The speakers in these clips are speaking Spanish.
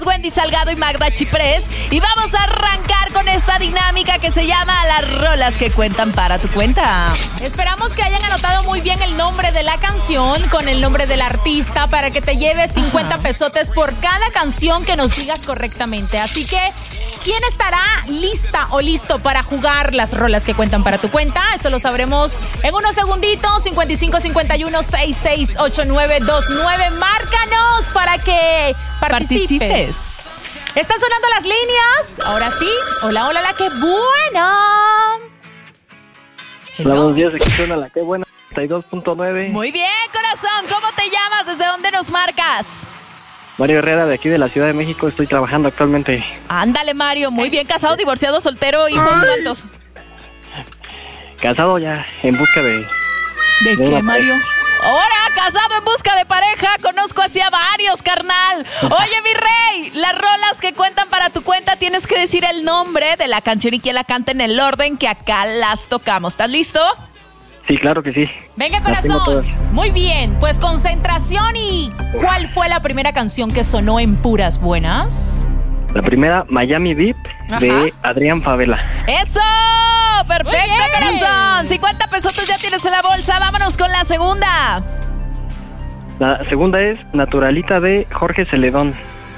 Wendy Salgado y Magda Chiprés. Y vamos a arrancar con esta dinámica que se llama Las rolas que cuentan para tu cuenta. Esperamos que hayan anotado muy bien el nombre de la canción con el nombre del artista para que te lleves 50 pesotes por cada canción que nos digas correctamente. Así que, ¿quién estará lista o listo para jugar las rolas que cuentan para tu cuenta? Eso lo sabremos en unos segunditos. 5551-668929. Márcanos para que participes. Están sonando las líneas. Ahora sí. Hola, hola, la que buena. Hola, buenos días. Aquí suena la que buena. 32.9. Muy bien, corazón. ¿Cómo te llamas? ¿Desde dónde nos marcas? Mario Herrera, de aquí de la Ciudad de México. Estoy trabajando actualmente. Ándale, Mario. Muy bien. ¿Casado, divorciado, soltero, hijos, cuántos? Casado ya, en busca de... ¿De qué, una Mario? Ahora, casado en busca de pareja. Conozco así a varios, carnal. Oye, mi rey, las rolas que cuentan para tu cuenta tienes que decir el nombre de la canción y quién la canta en el orden que acá las tocamos. ¿Estás listo? Sí, claro que sí. Venga, Las tengo corazón. todas. Muy bien. Pues concentración. ¿Y cuál fue la primera canción que sonó en Puras Buenas? La primera, Miami Beat, de Adrián Favela. ¡Eso! ¡Perfecto, Muy bien. corazón! 50 pesotes ya tienes en la bolsa. Vámonos con la segunda. La segunda es Naturalita, de Jorge Celedón.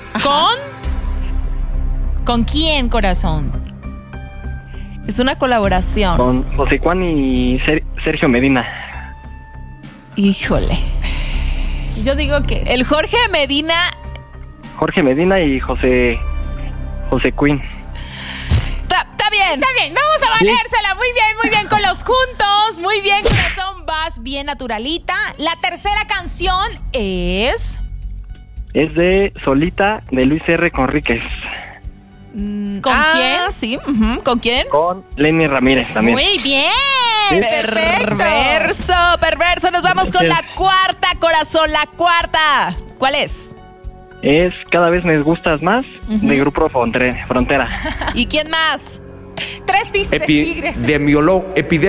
¿Con quién, corazón? Es una colaboración. Con José Juan y Sergio Medina. Híjole. Yo digo que... El Jorge Medina. Jorge Medina y José Quinn. Está bien. Está bien, vamos a valérsela. Muy bien, con los juntos. Muy bien, corazón, vas bien, Naturalita. La tercera canción es... Es de Solita, de Luis R. Conríquez. ¿Con quién? Sí. ¿Con quién? Con Lenny Ramírez también. Muy bien. Perfecto. Perverso. Nos vamos con la cuarta, corazón. La cuarta. ¿Cuál es? Es Cada vez me gustas más, de Grupo Frontera. ¿Y quién más? Tres tigres. Epidemiólogo.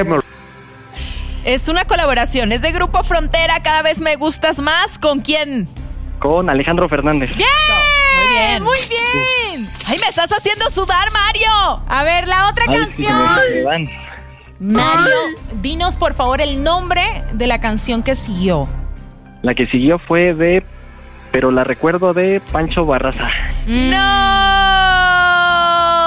Es una colaboración. Es de Grupo Frontera. Cada vez me gustas más. ¿Con quién? Con Alejandro Fernández. Bien. Muy bien. Muy bien. ¡Ay, me estás haciendo sudar, Mario! A ver, la otra Ay, canción. sí, me dan. Mario, dinos por favor el nombre de la canción que siguió. La que siguió fue de Pero la recuerdo, de Pancho Barraza. ¡No!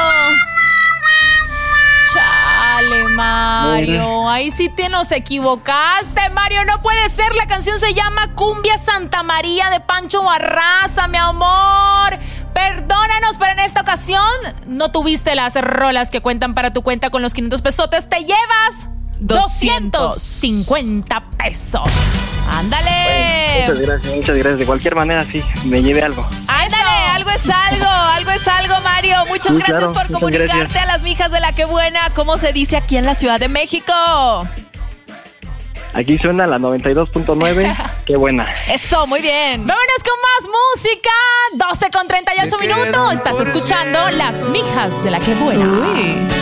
Chale, Mario. Ahí sí te nos equivocaste, Mario. No puede ser. La canción se llama Cumbia Santa María de Pancho Barraza, mi amor. Perdónanos, pero en esta ocasión no tuviste las rolas que cuentan para tu cuenta. Con los 500 pesotes te llevas 250 pesos. ¡Ándale! Muchas gracias. De cualquier manera, sí, me lleve algo. ¡Ándale! Algo es algo, Mario. Muchas Sí, gracias claro, por muchas comunicarte gracias. a las mijas de la que buena. ¿Cómo se dice aquí en la Ciudad de México? Aquí suena la 92.9. Qué buena. Eso, muy bien. Vámonos con más música. 12:38 minutos. Estás escuchando Las Mijas de la que buena. Uy.